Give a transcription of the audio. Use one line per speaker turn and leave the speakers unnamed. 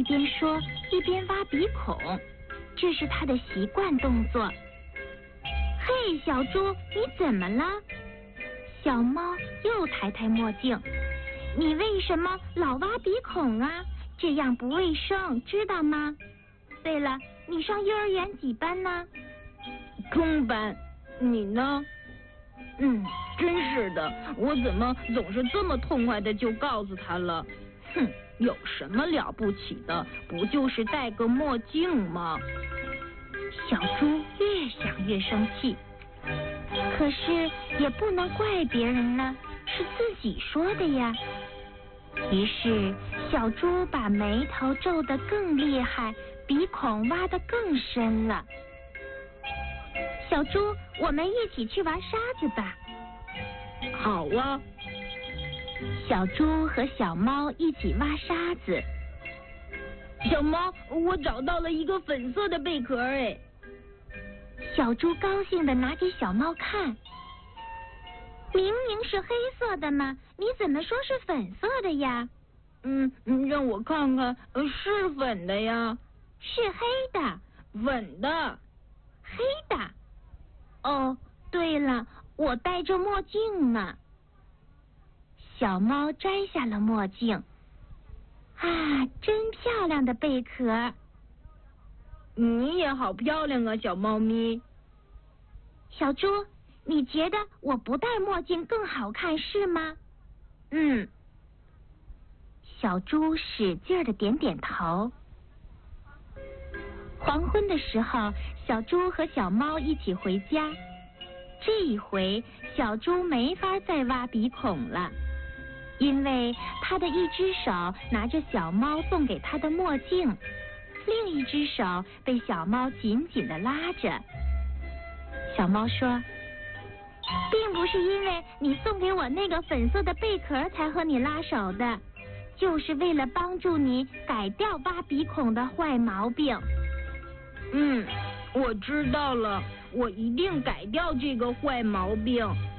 边说一边挖鼻孔，这是他的习惯动作。嘿，小猪，你怎么了？小猫又抬抬墨镜。你为什么老挖鼻孔啊？这样不卫生，知道吗？对了，你上幼儿园几班呢？
中班。你呢？真是的，我怎么总是这么痛快的就告诉他了？哼，有什么了不起的？不就是戴个墨镜吗？
小猪越想越生气，可是也不能怪别人呢，是自己说的呀。于是小猪把眉头皱得更厉害，鼻孔挖得更深了。小猪，我们一起去玩沙子吧。
好啊。
小猪和小猫一起挖沙子。
小猫，我找到了一个粉色的贝壳哎。
小猪高兴地拿给小猫看。明明是黑色的嘛，你怎么说是粉色的呀？
让我看看，是粉的呀。
是黑的。
粉的。
黑的。哦，对了，我戴着墨镜呢。小猫摘下了墨镜。啊，真漂亮的贝壳。
你也好漂亮啊，小猫咪。
小猪，你觉得我不戴墨镜更好看是吗？小猪使劲地点点头。黄昏的时候，小猪和小猫一起回家。这一回，小猪没法再挖鼻孔了，因为他的一只手拿着小猫送给他的墨镜，另一只手被小猫紧紧地拉着。小猫说：“并不是因为你送给我那个粉色的贝壳才和你拉手的，就是为了帮助你改掉挖鼻孔的坏毛病。”
我知道了，我一定改掉这个坏毛病。